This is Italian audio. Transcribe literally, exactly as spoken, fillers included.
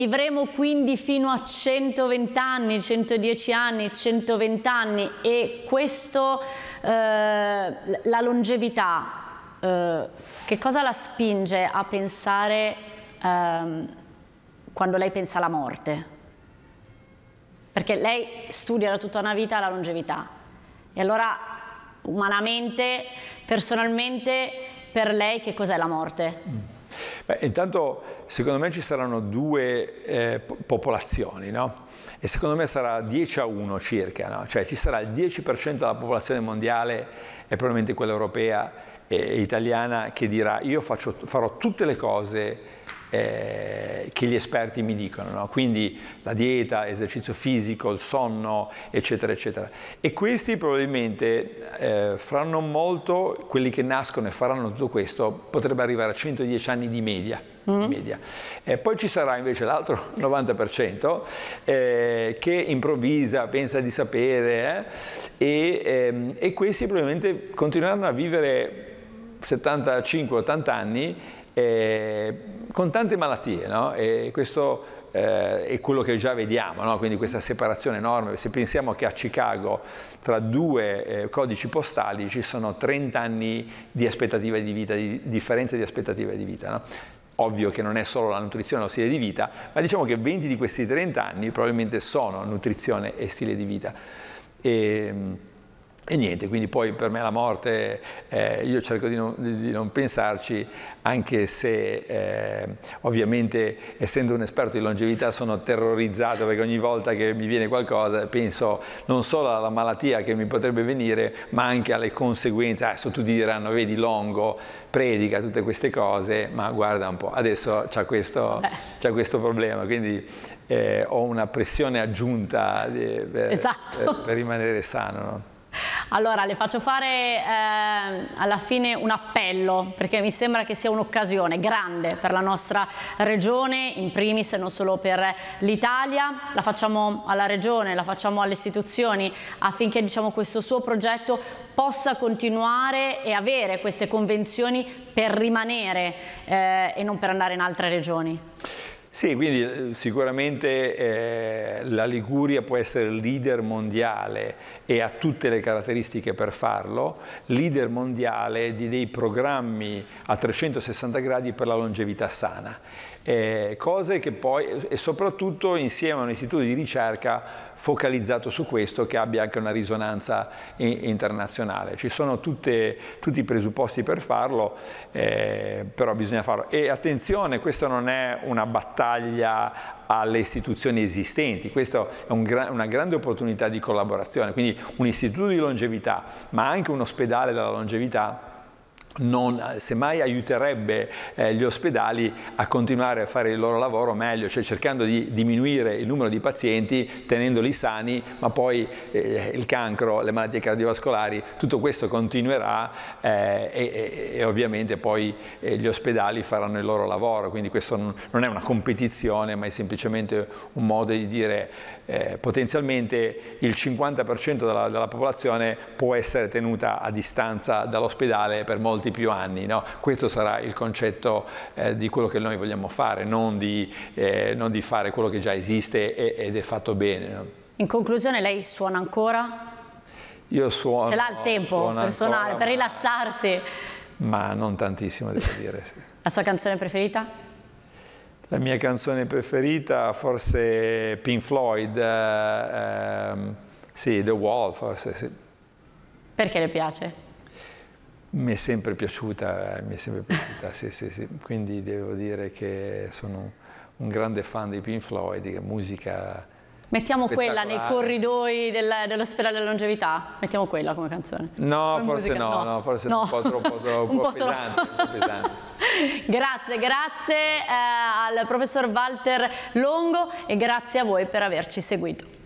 Vivremo quindi fino a centoventi anni, centodieci anni, centoventi anni e questo, eh, la longevità, eh, che cosa la spinge a pensare eh, quando lei pensa alla morte? Perché lei studia da tutta una vita la longevità e allora umanamente, personalmente, per lei che cos'è la morte? Mm. Beh, intanto secondo me ci saranno due eh, popolazioni, no? E secondo me sarà dieci a uno circa, no? Cioè ci sarà il dieci per cento della popolazione mondiale e probabilmente quella europea e italiana che dirà io faccio, farò tutte le cose eh, che gli esperti mi dicono, no? Quindi la dieta, esercizio fisico, il sonno, eccetera, eccetera. E questi probabilmente eh, fra non molto, quelli che nascono e faranno tutto questo, potrebbe arrivare a centodieci anni di media. Mm. Di media. E poi ci sarà invece l'altro novanta per cento eh, che improvvisa, pensa di sapere eh, e, ehm, e questi probabilmente continueranno a vivere settantacinque ottanta anni eh, con tante malattie, no? E questo eh, è quello che già vediamo, no? Quindi questa separazione enorme. Se pensiamo che a Chicago tra due eh, codici postali ci sono trenta anni di aspettativa di vita, di differenza di aspettativa di vita, no? Ovvio che non è solo la nutrizione o lo stile di vita, ma diciamo che venti di questi trenta anni probabilmente sono nutrizione e stile di vita. E, E niente, quindi poi per me la morte, eh, io cerco di non, di non pensarci, anche se eh, ovviamente essendo un esperto di longevità sono terrorizzato perché ogni volta che mi viene qualcosa penso non solo alla malattia che mi potrebbe venire, ma anche alle conseguenze. Adesso tutti diranno, vedi Longo, predica tutte queste cose, ma guarda un po', adesso c'ha questo, c'ha questo problema, quindi eh, ho una pressione aggiunta di, per, esatto. per, per rimanere sano, no? Allora, le faccio fare eh, alla fine un appello, perché mi sembra che sia un'occasione grande per la nostra regione, in primis, non solo per l'Italia. La facciamo alla regione, la facciamo alle istituzioni, affinché diciamo, questo suo progetto possa continuare e avere queste convenzioni per rimanere eh, e non per andare in altre regioni. Sì, quindi sicuramente eh, la Liguria può essere leader mondiale e ha tutte le caratteristiche per farlo, leader mondiale di dei programmi a trecentosessanta gradi per la longevità sana. Eh, cose che poi, e soprattutto insieme a un istituto di ricerca focalizzato su questo che abbia anche una risonanza internazionale. Ci sono tutte, tutti i presupposti per farlo, eh, però bisogna farlo. E attenzione, questa non è una battaglia alle istituzioni esistenti, questa è un gra- una grande opportunità di collaborazione, quindi un istituto di longevità, ma anche un ospedale della longevità, non, semmai aiuterebbe eh, gli ospedali a continuare a fare il loro lavoro meglio, cioè cercando di diminuire il numero di pazienti, tenendoli sani, ma poi eh, il cancro, le malattie cardiovascolari, tutto questo continuerà eh, e, e ovviamente poi eh, gli ospedali faranno il loro lavoro, quindi questo non, non è una competizione, ma è semplicemente un modo di dire eh, potenzialmente il cinquanta per cento della, della popolazione può essere tenuta a distanza dall'ospedale per molti più anni, no? Questo sarà il concetto eh, di quello che noi vogliamo fare, non di, eh, non di fare quello che già esiste e, ed è fatto bene, no? In conclusione, lei suona ancora? Io suono. Ce l'ha il tempo per suonare, ancora, per rilassarsi? Ma non tantissimo, devo dire. Sì. La sua canzone preferita? La mia canzone preferita forse Pink Floyd, eh, ehm, sì, The Wall forse, sì. Perché le piace? Mi è sempre piaciuta, mi è sempre piaciuta, sì, sì, sì. Quindi devo dire che sono un grande fan dei Pink Floyd, che musica. Mettiamo quella nei corridoi del, dell'ospedale della longevità? Mettiamo quella come canzone? No, come forse musica? no, no, no, forse no. un po' troppo, troppo, un po' pesante, troppo. un po' pesante. Grazie, grazie eh, al professor Walter Longo e grazie a voi per averci seguito.